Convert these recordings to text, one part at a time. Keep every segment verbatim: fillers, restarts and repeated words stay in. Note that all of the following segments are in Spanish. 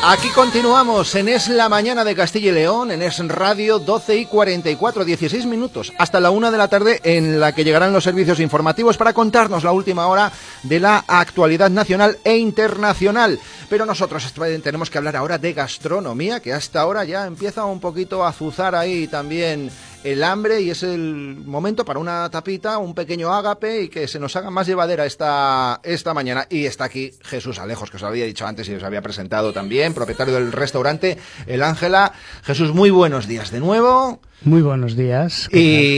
Aquí continuamos en Es la Mañana de Castilla y León, en Es Radio, doce y cuarenta y cuatro, dieciséis minutos, hasta la una de la tarde, en la que llegarán los servicios informativos para contarnos la última hora de la actualidad nacional e internacional. Pero nosotros tenemos que hablar ahora de gastronomía, que hasta ahora ya empieza un poquito a azuzar ahí también el hambre, y es el momento para una tapita, un pequeño ágape, y que se nos haga más llevadera esta, esta mañana. Y está aquí Jesús Alejos, que os había dicho antes y os había presentado también, propietario del restaurante El Ángela. Jesús, muy buenos días de nuevo. Muy buenos días.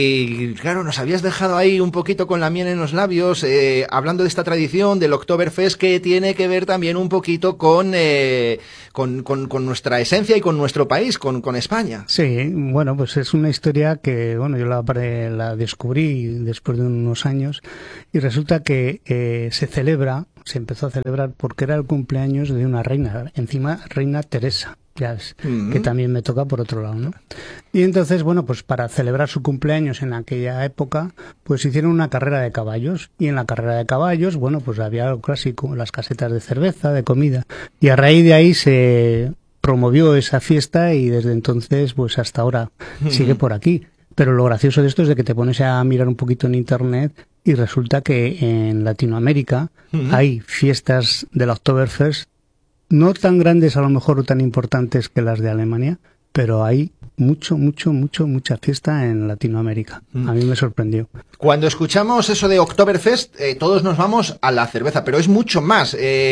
Y claro, nos habías dejado ahí un poquito con la miel en los labios, eh, hablando de esta tradición del Oktoberfest, que tiene que ver también un poquito con, eh, con, con, con nuestra esencia y con nuestro país, con, con España. Sí, bueno, pues es una historia que, bueno, yo la, la descubrí después de unos años, y resulta que eh, se celebra, se empezó a celebrar porque era el cumpleaños de una reina, encima reina Teresa. Ya ves, mm-hmm. que también me toca por otro lado, ¿no? Y entonces, bueno, pues para celebrar su cumpleaños en aquella época, pues hicieron una carrera de caballos. Y en la carrera de caballos, bueno, pues había lo clásico, las casetas de cerveza, de comida. Y a raíz de ahí se promovió esa fiesta, y desde entonces, pues hasta ahora, mm-hmm. sigue por aquí. Pero lo gracioso de esto es de que te pones a mirar un poquito en internet y resulta que en Latinoamérica mm-hmm. hay fiestas del Oktoberfest no tan grandes a lo mejor o tan importantes que las de Alemania, pero hay mucho, mucho, mucho, mucha fiesta en Latinoamérica. A mí me sorprendió. Cuando escuchamos eso de Oktoberfest, eh, todos nos vamos a la cerveza, pero es mucho más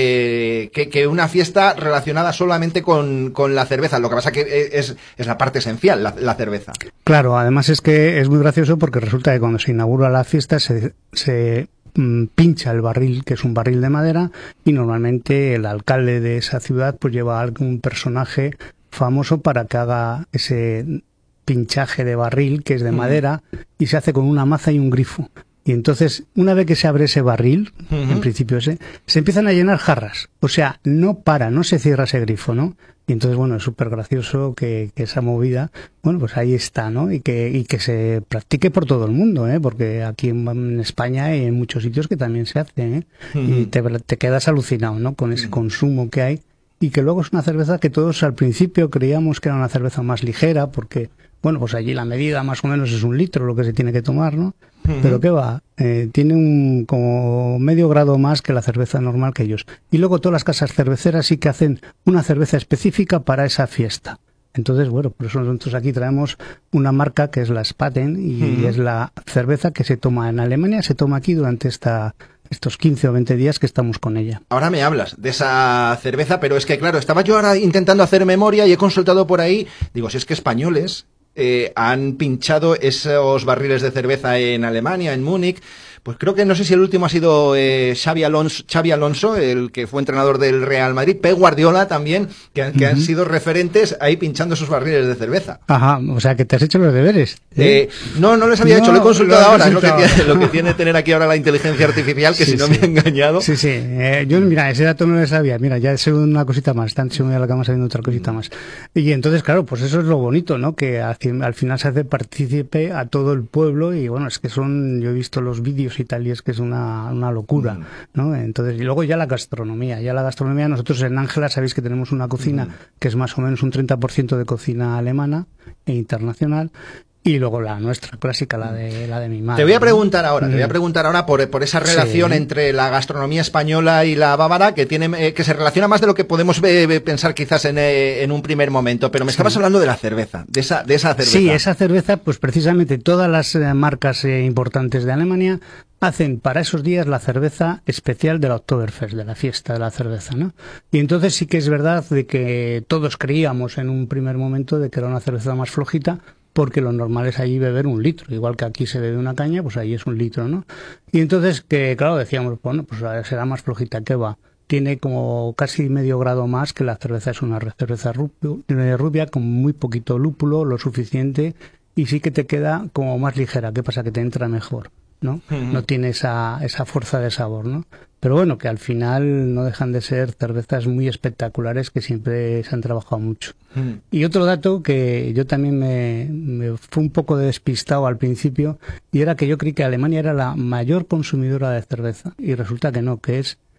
eh, que, que una fiesta relacionada solamente con, con la cerveza. Lo que pasa que es, es la parte esencial, la, la cerveza. Claro, además es que es muy gracioso porque resulta que cuando se inaugura la fiesta se... se pincha el barril, que es un barril de madera, y normalmente el alcalde de esa ciudad pues lleva a algún personaje famoso para que haga ese pinchaje de barril, que es de madera, y se hace con una maza y un grifo. Y entonces, una vez que se abre ese barril, uh-huh. en principio ese, se empiezan a llenar jarras. O sea, no para, no se cierra ese grifo, ¿no? Y entonces, bueno, es súper gracioso que, que esa movida, bueno, pues ahí está, ¿no? Y que, y que se practique por todo el mundo, ¿eh? Porque aquí en, en España hay en muchos sitios que también se hace, ¿eh? Uh-huh. Y te, te quedas alucinado, ¿no? Con ese uh-huh. consumo que hay. Y que luego es una cerveza que todos al principio creíamos que era una cerveza más ligera, porque, bueno, pues allí la medida más o menos es un litro lo que se tiene que tomar, ¿no? Uh-huh. Pero ¿qué va? Eh, tiene un como medio grado más que la cerveza normal que ellos. Y luego todas las casas cerveceras sí que hacen una cerveza específica para esa fiesta. Entonces, bueno, por eso nosotros aquí traemos una marca que es la Spaten, y uh-huh. es la cerveza que se toma en Alemania, se toma aquí durante esta... estos quince o veinte días que estamos con ella. Ahora me hablas de esa cerveza, pero es que claro, estaba yo ahora intentando hacer memoria y he consultado por ahí, digo, si es que españoles eh, han pinchado esos barriles de cerveza en Alemania, en Múnich. Pues creo que no sé si el último ha sido eh, Xavi Alonso, Xavi Alonso, el que fue entrenador del Real Madrid, Pep Guardiola también, que, que uh-huh. han sido referentes ahí pinchando esos barriles de cerveza. Ajá, o sea que te has hecho los deberes. ¿eh? Eh, no, no les había no, hecho, lo he consultado lo ahora, es lo que, tiene, lo que tiene tener aquí ahora la inteligencia artificial, que sí, si no sí. me ha engañado. Sí, sí, eh, yo mira, ese dato no lo sabía, mira, ya sé una cosita más, están se me a la cama sabiendo otra cosita más. Y entonces, claro, pues eso es lo bonito, ¿no? Que al, al final se hace partícipe a todo el pueblo, y bueno, es que son, yo he visto los vídeos y tal, y es que es una, una locura, ¿no? Entonces, y luego ya la gastronomía, ya la gastronomía, nosotros en Ángela sabéis que tenemos una cocina que es más o menos un treinta por ciento de cocina alemana e internacional, y luego la nuestra clásica, la de la de mi madre. Te voy a preguntar ahora, mm. te voy a preguntar ahora por, por esa relación sí. entre la gastronomía española y la bávara, que tiene eh, que se relaciona más de lo que podemos eh, pensar quizás en, eh, en un primer momento. Pero me estabas sí. hablando de la cerveza, de esa, de esa cerveza. Sí, esa cerveza, pues precisamente todas las eh, marcas eh, importantes de Alemania hacen para esos días la cerveza especial del Oktoberfest, de la fiesta de la cerveza, ¿no? Y entonces sí que es verdad de que todos creíamos en un primer momento de que era una cerveza más flojita, porque lo normal es allí beber un litro, igual que aquí se bebe una caña, pues allí es un litro, ¿no? Y entonces, que claro, decíamos, bueno, pues será más flojita, ¿qué va? Tiene como casi medio grado más, que la cerveza es una cerveza rubia, con muy poquito lúpulo, lo suficiente, y sí que te queda como más ligera. ¿Qué pasa? Que te entra mejor, ¿no? Uh-huh. No tiene esa, esa fuerza de sabor, ¿no? Pero bueno, que al final no dejan de ser cervezas muy espectaculares que siempre se han trabajado mucho. Uh-huh. Y otro dato que yo también me, me fue un poco despistado al principio, y era que yo creí que Alemania era la mayor consumidora de cerveza, y resulta que no, que es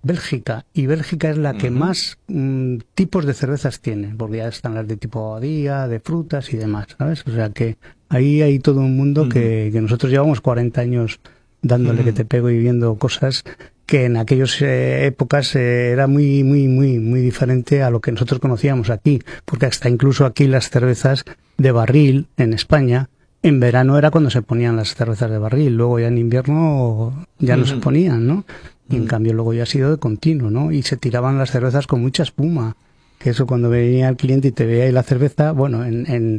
Bélgica, y Bélgica es la que uh-huh. más mm, tipos de cervezas tiene, porque ya están las de tipo abadía, de frutas y demás, ¿sabes? O sea que ahí hay todo un mundo uh-huh. que, que nosotros llevamos cuarenta años dándole uh-huh. que te pego y viendo cosas que en aquellas eh, épocas eh, era muy, muy, muy, muy diferente a lo que nosotros conocíamos aquí, porque hasta incluso aquí las cervezas de barril en España, en verano era cuando se ponían las cervezas de barril, luego ya en invierno ya uh-huh. no se ponían, ¿no? Y en cambio luego ya ha sido de continuo, ¿no? Y se tiraban las cervezas con mucha espuma. Que eso cuando venía el cliente y te veía ahí la cerveza, bueno, en en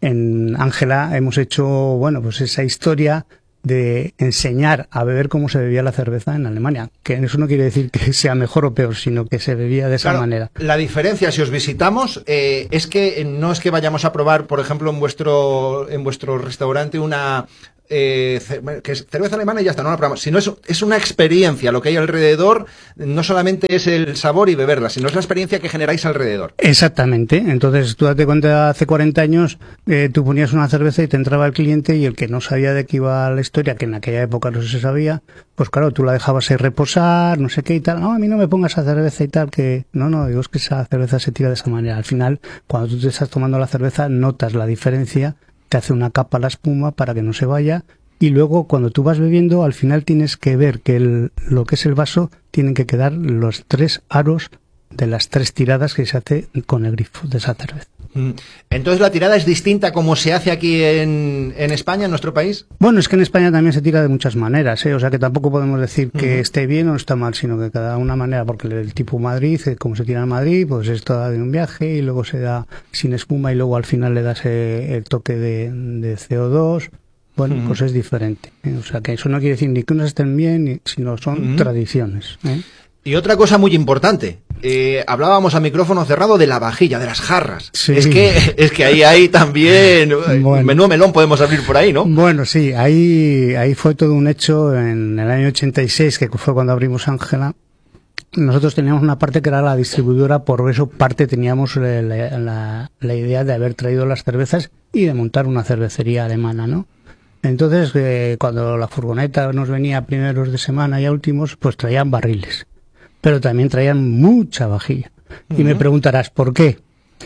en Ángela hemos hecho, bueno, pues esa historia de enseñar a beber cómo se bebía la cerveza en Alemania. Que eso no quiere decir que sea mejor o peor, sino que se bebía de esa claro, manera. La diferencia, si os visitamos, eh, es que no es que vayamos a probar, por ejemplo, en vuestro en vuestro restaurante una... Eh, que es cerveza alemana y ya está, no la probamos, sino es, es una experiencia, lo que hay alrededor no solamente es el sabor y beberla, sino es la experiencia que generáis alrededor. Exactamente, entonces tú date cuenta, hace cuarenta años eh, tú ponías una cerveza y te entraba el cliente y el que no sabía de qué iba la historia, que en aquella época no se sabía, pues claro, tú la dejabas ahí reposar, no sé qué y tal, no, a mí no me pongas esa cerveza y tal, que no, no, digo, es que esa cerveza se tira de esa manera. Al final, cuando tú te estás tomando la cerveza, notas la diferencia, te hace una capa la espuma para que no se vaya, y luego cuando tú vas bebiendo al final tienes que ver que el, lo que es el vaso tienen que quedar los tres aros de las tres tiradas que se hace con el grifo de esa cerveza. Entonces la tirada es distinta como se hace aquí en, en España, en nuestro país. Bueno, es que en España también se tira de muchas maneras, ¿eh? O sea que tampoco podemos decir que uh-huh. esté bien o está mal, sino que cada una manera, porque el tipo Madrid, como se tira en Madrid, pues es toda de un viaje y luego se da sin espuma y luego al final le das el, el toque de, de C O dos. Bueno, uh-huh. pues es diferente, ¿eh? O sea que eso no quiere decir ni que unos estén bien, sino son uh-huh. tradiciones, ¿eh? Y otra cosa muy importante, eh, hablábamos a micrófono cerrado de la vajilla, de las jarras. Sí. Es que es que ahí hay también, bueno, menudo melón podemos abrir por ahí, ¿no? Bueno, sí, ahí ahí fue todo un hecho en el año ochenta y seis, que fue cuando abrimos Ángela. Nosotros teníamos una parte que era la distribuidora, por eso parte teníamos la, la, la idea de haber traído las cervezas y de montar una cervecería alemana, ¿no? Entonces, eh, cuando la furgoneta nos venía primeros de semana y a últimos, pues traían barriles. Pero también traían mucha vajilla. Uh-huh. Y me preguntarás, ¿por qué?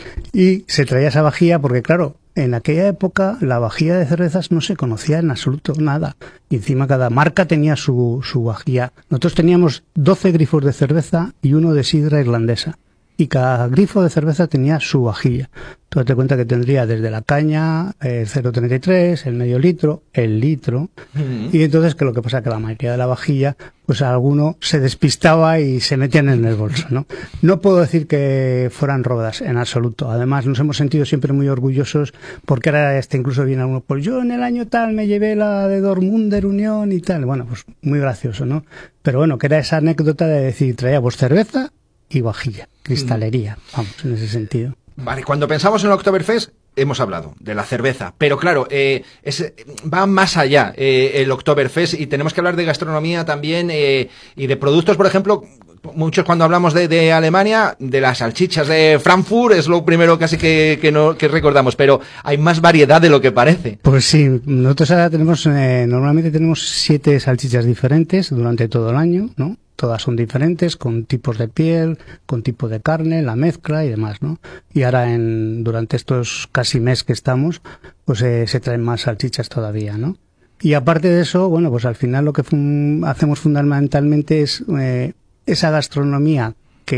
Y se traía esa vajilla porque, claro, en aquella época la vajilla de cervezas no se conocía en absoluto nada. Y encima cada marca tenía su, su vajilla. Nosotros teníamos doce grifos de cerveza y uno de sidra irlandesa. Y cada grifo de cerveza tenía su vajilla. Tú date cuenta que tendría desde la caña, el cero treinta y tres, el medio litro, el litro. Uh-huh. Y entonces, que lo que pasa es que la mayoría de la vajilla, pues alguno se despistaba y se metían en el bolso, ¿no? No puedo decir que fueran rodas, en absoluto. Además, nos hemos sentido siempre muy orgullosos, porque ahora este incluso viene uno, pues yo en el año tal me llevé la de Dortmunder Unión y tal. Bueno, pues muy gracioso, ¿no? Pero bueno, que era esa anécdota de decir, traíamos cerveza y vajilla, cristalería, vamos, en ese sentido. Vale, cuando pensamos en el Oktoberfest, hemos hablado de la cerveza, pero claro, eh, es, va más allá eh, el Oktoberfest y tenemos que hablar de gastronomía también eh, y de productos, por ejemplo, muchos cuando hablamos de, de Alemania, de las salchichas de Frankfurt, es lo primero casi que, que, no, que recordamos, pero hay más variedad de lo que parece. Pues sí, nosotros ahora tenemos, eh, normalmente tenemos siete salchichas diferentes durante todo el año, ¿no? Todas son diferentes, con tipos de piel, con tipo de carne, la mezcla y demás, ¿no? Y ahora, en durante estos casi mes que estamos, pues eh, se traen más salchichas todavía, ¿no? Y aparte de eso, bueno, pues al final lo que fun- hacemos fundamentalmente es eh, esa gastronomía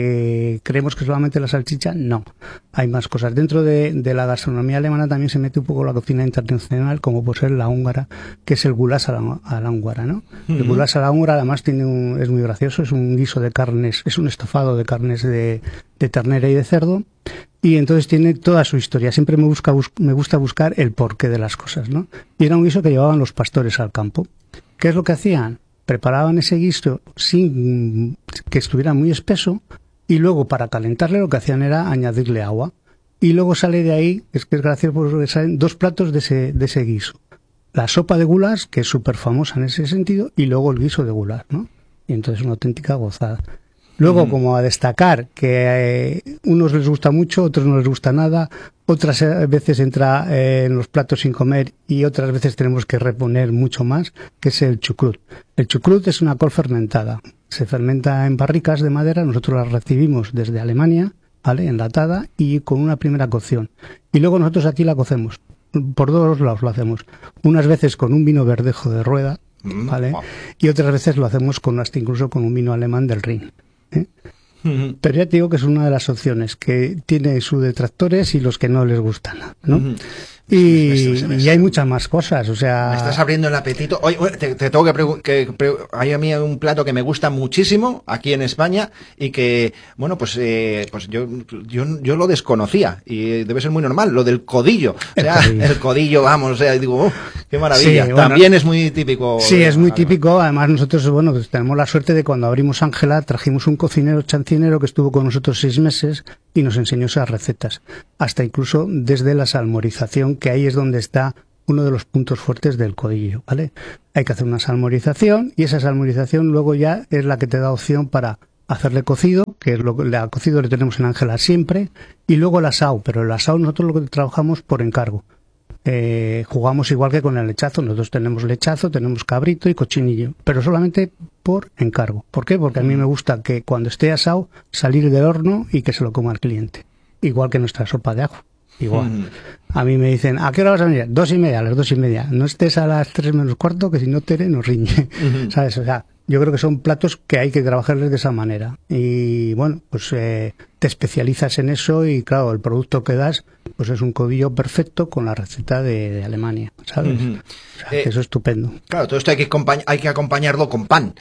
que creemos que solamente la salchicha, no. Hay más cosas. Dentro de, de la gastronomía alemana también se mete un poco la cocina internacional, como puede ser la húngara, que es el gulasch a la, a la húngara, ¿no? Uh-huh. El gulasch a la húngara además tiene un, es muy gracioso, es un guiso de carnes, es un estofado de carnes de, de ternera y de cerdo, y entonces tiene toda su historia. Siempre me, busca, bus, me gusta buscar el porqué de las cosas, ¿no? Y era un guiso que llevaban los pastores al campo. ¿Qué es lo que hacían? Preparaban ese guiso sin que estuviera muy espeso y luego para calentarle lo que hacían era añadirle agua. Y luego sale de ahí, es que es gracioso porque salen dos platos de ese, de ese guiso. La sopa de gulasch, que es súper famosa en ese sentido, y luego el guiso de gulasch, ¿no? Y entonces una auténtica gozada. Luego, mm. como a destacar, que eh, unos les gusta mucho, otros no les gusta nada, otras veces entra eh, en los platos sin comer y otras veces tenemos que reponer mucho más, que es el chucrut. El chucrut es una col fermentada. Se fermenta en barricas de madera, nosotros la recibimos desde Alemania, ¿vale?, enlatada y con una primera cocción. Y luego nosotros aquí la cocemos. Por dos lados lo hacemos. Unas veces con un vino verdejo de rueda, ¿vale? Y otras veces lo hacemos con hasta incluso con un vino alemán del Rin, ¿eh? Uh-huh. Pero ya te digo que es una de las opciones que tiene sus detractores y los que no les gustan, ¿no? Uh-huh. Y, y hay muchas más cosas, o sea... Me estás abriendo el apetito. Oye, te, te tengo que preguntar, que pre hay a mí un plato que me gusta muchísimo aquí en España y que, bueno, pues eh, pues yo, yo yo lo desconocía y debe ser muy normal, lo del codillo. O sea, el codillo, el codillo vamos, o sea, digo, oh, qué maravilla. Sí, bueno, también es muy típico. Sí, es muy típico. Además nosotros, bueno, pues tenemos la suerte de cuando abrimos Ángela, trajimos un cocinero chancinero que estuvo con nosotros seis meses y nos enseñó esas recetas. Hasta incluso desde la salmorización, que ahí es donde está uno de los puntos fuertes del codillo, ¿vale? Hay que hacer una salmorización y esa salmorización luego ya es la que te da opción para hacerle cocido, que es lo que el cocido le tenemos en Ángela siempre, y luego el asao, pero el asao nosotros lo que trabajamos por encargo. Eh, jugamos igual que con el lechazo, nosotros tenemos lechazo, tenemos cabrito y cochinillo, pero solamente por encargo. ¿Por qué? Porque a mí me gusta que cuando esté asao salir del horno y que se lo coma el cliente, igual que nuestra sopa de ajo. Igual. Mm. A mí me dicen, ¿a qué hora vas a venir? Dos y media, a las dos y media. No estés a las tres menos cuarto, que si no Tere nos riñe. Mm-hmm. ¿Sabes? O sea, yo creo que son platos que hay que trabajarles de esa manera. Y bueno, pues eh, te especializas en eso y claro, el producto que das, pues es un codillo perfecto con la receta de, de Alemania, ¿sabes? Mm-hmm. O sea, eh, eso es estupendo. Claro, todo esto hay que, hay que acompañarlo con pan.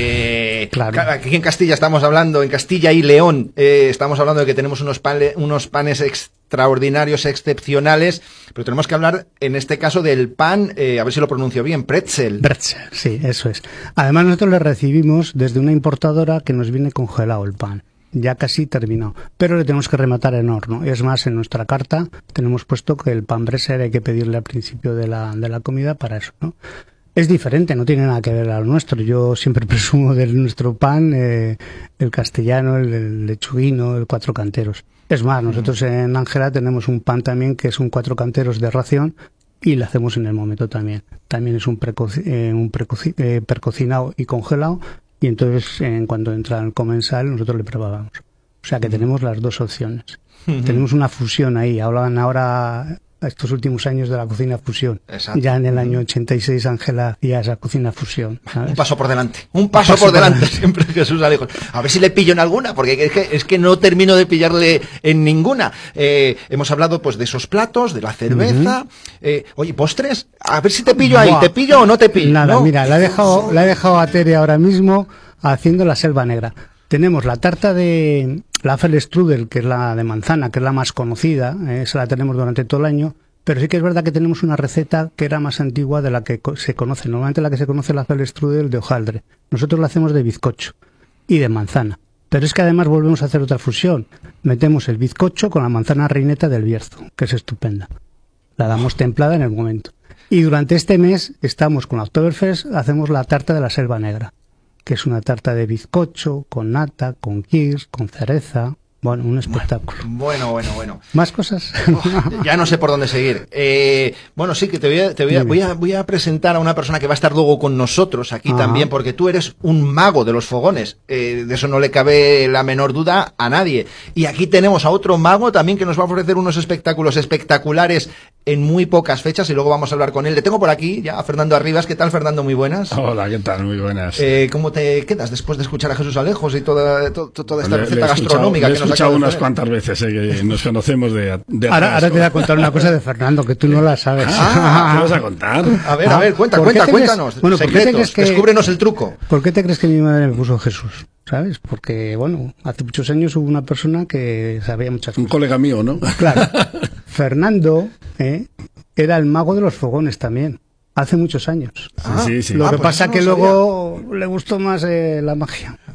Eh, claro. Aquí en Castilla estamos hablando, en Castilla y León, eh, estamos hablando de que tenemos unos, pane, unos panes extra extraordinarios, excepcionales, pero tenemos que hablar en este caso del pan, eh, a ver si lo pronuncio bien, pretzel. Pretzel, sí, eso es. Además nosotros le recibimos desde una importadora que nos viene congelado el pan, ya casi terminado, pero le tenemos que rematar en horno. Es más, en nuestra carta tenemos puesto que el pan Bresser hay que pedirle al principio de la, de la comida para eso, ¿no? Es diferente, no tiene nada que ver al nuestro. Yo siempre presumo de nuestro pan, eh, el castellano, el, el lechuguino, el cuatro canteros. Es más, nosotros en Ángela tenemos un pan también que es un cuatro canteros de ración y lo hacemos en el momento también. También es un, preco eh, un eh, precocinado y congelado y entonces en cuanto entra el comensal nosotros le preparamos. O sea que uh-huh. tenemos las dos opciones. Uh-huh. Tenemos una fusión ahí. Hablan ahora estos últimos años de la cocina fusión. Exacto. Ya en el año ochenta y seis Ángela hacía esa cocina fusión, ¿sabes? Un paso por delante, un paso, un paso por delante, delante. Siempre Jesús Alejos. A ver si le pillo en alguna, porque es que, es que no termino de pillarle en ninguna. Eh, hemos hablado pues de esos platos, de la cerveza. Uh-huh. eh, oye, postres, a ver si te pillo ahí, Buah. ¿te pillo o no te pillo? Nada, ¿no? Mira, la he dejado, la he dejado a Tere ahora mismo haciendo la selva negra. Tenemos la tarta de la Apfelstrudel, que es la de manzana, que es la más conocida, eh, esa la tenemos durante todo el año, pero sí que es verdad que tenemos una receta que era más antigua de la que se conoce. Normalmente la que se conoce es la Apfelstrudel de hojaldre. Nosotros la hacemos de bizcocho y de manzana. Pero es que además volvemos a hacer otra fusión. Metemos el bizcocho con la manzana reineta del Bierzo, que es estupenda. La damos templada en el momento. Y durante este mes estamos con la Oktoberfest, hacemos la tarta de la selva negra, que es una tarta de bizcocho, con nata, con kirsch, con cereza. Bueno, un espectáculo. Bueno, bueno, bueno. ¿Más cosas? Oh, ya no sé por dónde seguir. Eh, bueno, sí, que te, voy a, te voy, a, voy, a, voy a presentar a una persona que va a estar luego con nosotros aquí ah. también, porque tú eres un mago de los fogones. Eh, de eso no le cabe la menor duda a nadie. Y aquí tenemos a otro mago también que nos va a ofrecer unos espectáculos espectaculares en muy pocas fechas y luego vamos a hablar con él. Le tengo por aquí ya a Fernando Arribas. ¿Qué tal, Fernando? Muy buenas. Hola, ¿qué tal? Muy buenas. Eh, ¿Cómo te quedas después de escuchar a Jesús Alejos y toda, toda, toda esta le, receta le gastronómica que nos he escuchado unas cuantas veces, eh, que nos conocemos de, de ahora, ahora te voy a contar una cosa de Fernando que tú no la sabes. Ah, ¿qué vas a contar? A ver, a ver, cuenta, cuenta, cuéntanos. Bueno, secretos, que, descúbrenos el truco. ¿Por qué te crees que mi madre me puso Jesús? ¿Sabes? Porque, bueno, hace muchos años hubo una persona que sabía muchas cosas. Un colega mío, ¿no? Claro. Fernando, ¿eh? Era el mago de los fogones también, hace muchos años. Ah, sí, sí. Lo ah, que pues pasa no que sabía. Luego le gustó más eh, la magia.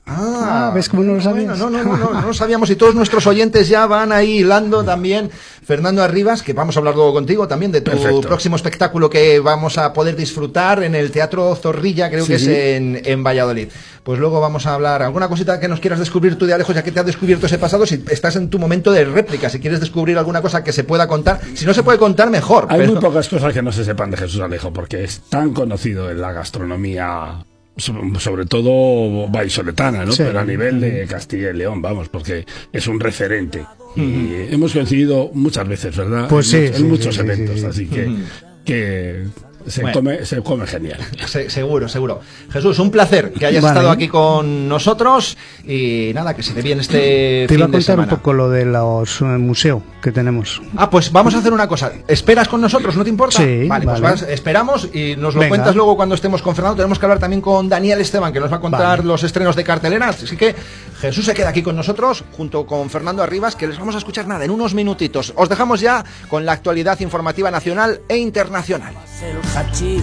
Ah, Ah, ¿ves cómo no lo sabías? Bueno, no, no, no, no, no lo sabíamos, y todos nuestros oyentes ya van ahí hilando también. Fernando Arribas, que vamos a hablar luego contigo también de tu Perfecto. próximo espectáculo que vamos a poder disfrutar en el Teatro Zorrilla, creo Sí. que es en, en Valladolid. Pues luego vamos a hablar, alguna cosita que nos quieras descubrir tú de Alejo, ya que te has descubierto ese pasado, si estás en tu momento de réplica, si quieres descubrir alguna cosa que se pueda contar, si no se puede contar, mejor. Hay pero- muy pocas cosas que no se sepan de Jesús Alejo, porque es tan conocido en la gastronomía, so- sobre todo vallisoletana, ¿no? Sí. Pero a nivel de Castilla y León, vamos, porque es un referente. Y hemos coincidido muchas veces, ¿verdad? Pues en, sí, much- en sí, muchos sí, sí, eventos, sí. así que, que se, Bueno. come, se come genial. Se- seguro, seguro. Jesús, un placer que hayas Vale. estado aquí con nosotros y nada, que se te viene este Te iba a fin de contar un semana. poco lo de los eh, museos que tenemos. Ah, pues vamos a hacer una cosa. ¿Esperas con nosotros? ¿No te importa? Sí, Vale, pues vale. vas- esperamos y nos lo Venga. cuentas luego cuando estemos con Fernando. Tenemos que hablar también con Daniel Esteban, que nos va a contar Vale. los estrenos de cartelera. Así que Jesús se queda aquí con nosotros, junto con Fernando Arribas, que les vamos a escuchar nada, en unos minutitos. Os dejamos ya con la actualidad informativa nacional e internacional. El hachís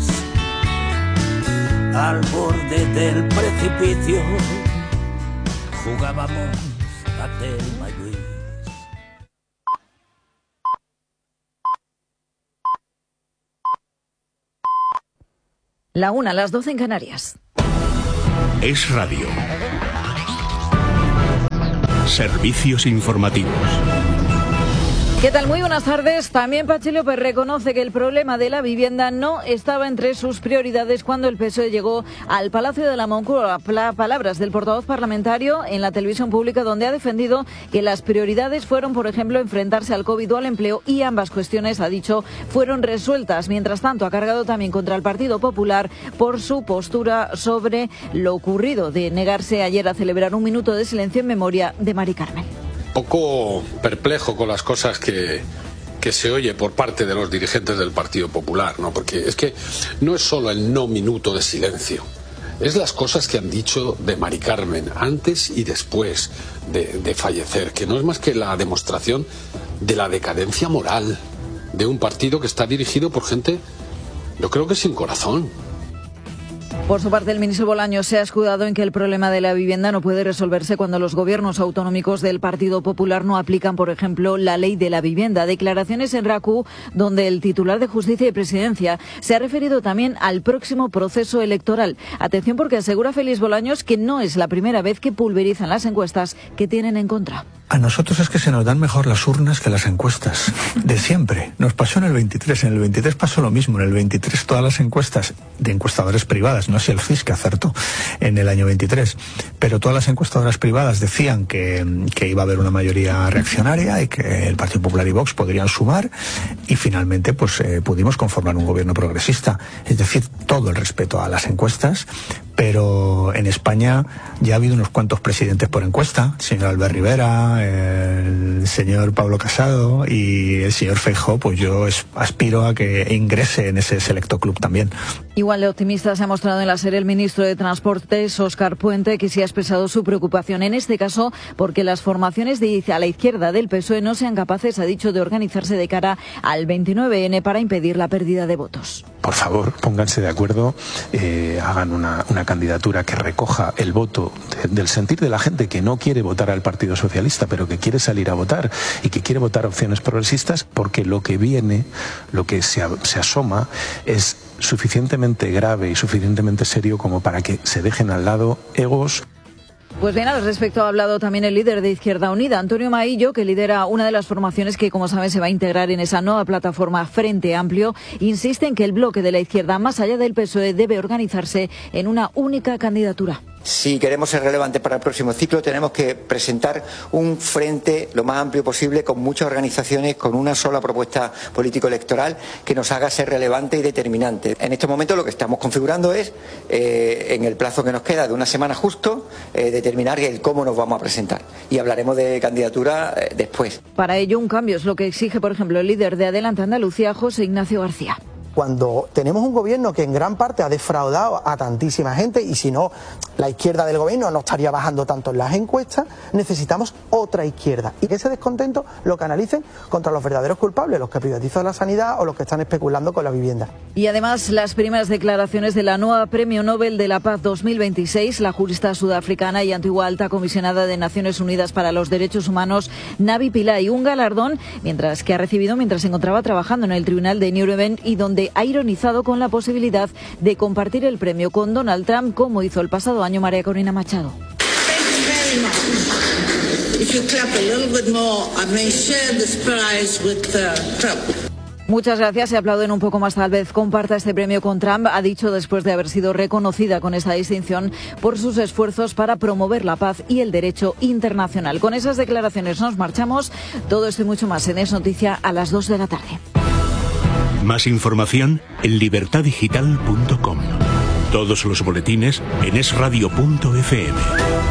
al borde del precipicio jugábamos a Telma y Luis. La una, las doce en Canarias. Es Radio. Servicios informativos. ¿Qué tal? Muy buenas tardes. También Patxi López reconoce que el problema de la vivienda no estaba entre sus prioridades cuando el P S O E llegó al Palacio de la Moncloa. Pla- Palabras del portavoz parlamentario en la televisión pública, donde ha defendido que las prioridades fueron, por ejemplo, enfrentarse al COVID o al empleo, y ambas cuestiones, ha dicho, fueron resueltas. Mientras tanto, ha cargado también contra el Partido Popular por su postura sobre lo ocurrido de negarse ayer a celebrar un minuto de silencio en memoria de Mari Carmen. Poco perplejo con las cosas que, que se oye por parte de los dirigentes del Partido Popular, ¿no? Porque es que no es solo el no minuto de silencio, es las cosas que han dicho de Mari Carmen antes y después de, de fallecer, que no es más que la demostración de la decadencia moral de un partido que está dirigido por gente, yo creo que sin corazón. Por su parte, el ministro Bolaños se ha escudado en que el problema de la vivienda no puede resolverse cuando los gobiernos autonómicos del Partido Popular no aplican, por ejemplo, la ley de la vivienda. Declaraciones en RACU, donde el titular de Justicia y Presidencia se ha referido también al próximo proceso electoral. Atención, porque asegura Félix Bolaños que no es la primera vez que pulverizan las encuestas que tienen en contra. A nosotros es que se nos dan mejor las urnas que las encuestas. De siempre. Nos pasó en el veintitrés. En el veintitrés pasó lo mismo. En el veintitrés todas las encuestas de encuestadoras privadas, no sé el C I S que acertó en el año veintitrés, pero todas las encuestadoras privadas decían que, que iba a haber una mayoría reaccionaria y que el Partido Popular y Vox podrían sumar, y finalmente pues eh, pudimos conformar un gobierno progresista. Es decir, todo el respeto a las encuestas, pero en España ya ha habido unos cuantos presidentes por encuesta, el señor Albert Rivera, el señor Pablo Casado y el señor Feijóo. Pues yo es- aspiro a que ingrese en ese selecto club también. Igual de optimista se ha mostrado en la serie el ministro de Transportes, Óscar Puente, que sí ha expresado su preocupación, en este caso porque las formaciones de a la izquierda del P S O E no sean capaces, ha dicho, de organizarse de cara al veintinueve ene para impedir la pérdida de votos. Por favor, pónganse de acuerdo, eh, hagan una, una candidatura que recoja el voto de- del sentir de la gente que no quiere votar al Partido Socialista, pero que quiere salir a votar y que quiere votar opciones progresistas, porque lo que viene, lo que se, a- se asoma, es suficientemente grave y suficientemente serio como para que se dejen al lado egos. Pues bien, al respecto ha hablado también el líder de Izquierda Unida, Antonio Maillo, que lidera una de las formaciones que, como saben, se va a integrar en esa nueva plataforma Frente Amplio. Insiste en que el bloque de la izquierda, más allá del P S O E, debe organizarse en una única candidatura. Si queremos ser relevantes para el próximo ciclo, tenemos que presentar un frente lo más amplio posible, con muchas organizaciones, con una sola propuesta político-electoral que nos haga ser relevante y determinante. En este momento lo que estamos configurando es, eh, en el plazo que nos queda de una semana justo, eh, determinar el cómo nos vamos a presentar. Y hablaremos de candidatura eh, después. Para ello, un cambio es lo que exige, por ejemplo, el líder de Adelante Andalucía, José Ignacio García. cuando tenemos un gobierno que en gran parte ha defraudado a tantísima gente, y si no, la izquierda del gobierno no estaría bajando tanto en las encuestas, necesitamos otra izquierda, y que ese descontento lo canalicen contra los verdaderos culpables, los que privatizan la sanidad o los que están especulando con la vivienda. Y además, las primeras declaraciones de la nueva Premio Nobel de la Paz dos mil veintiséis, la jurista sudafricana y antigua alta comisionada de Naciones Unidas para los Derechos Humanos, Navi Pillay, un galardón mientras que ha recibido mientras se encontraba trabajando en el tribunal de Nuremberg, y donde ha ironizado con la posibilidad de compartir el premio con Donald Trump, como hizo el pasado año María Corina Machado. Muchas gracias. Se aplauden un poco más, tal vez comparta este premio con Trump, ha dicho después de haber sido reconocida con esta distinción por sus esfuerzos para promover la paz y el derecho internacional. Con esas declaraciones nos marchamos. Todo esto y mucho más en Es Noticia a las dos de la tarde. Más información en libertad digital punto com. Todos los boletines en es radio punto efe eme.